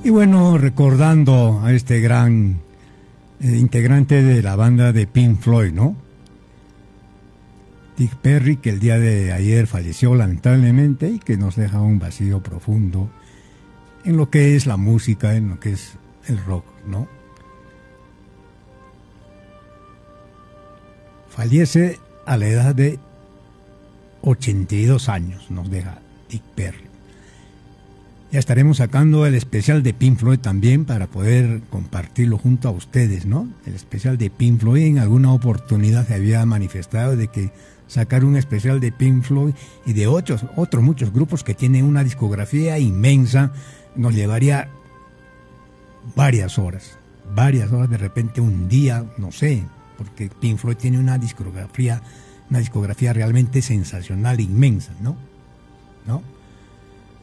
Y bueno, recordando a este gran integrante de la banda de Pink Floyd, ¿no? Dick Perry, que el día de ayer falleció lamentablemente y que nos deja un vacío profundo en lo que es la música, en lo que es el rock, ¿no? Fallece a la edad de 82 años, nos deja Dick Perry. Ya estaremos sacando el especial de Pink Floyd también para poder compartirlo junto a ustedes, ¿no? El especial de Pink Floyd, en alguna oportunidad se había manifestado de que sacar un especial de Pink Floyd y de otros muchos grupos que tienen una discografía inmensa nos llevaría varias horas, de repente un día, no sé, porque Pink Floyd tiene una discografía realmente sensacional, inmensa, ¿no?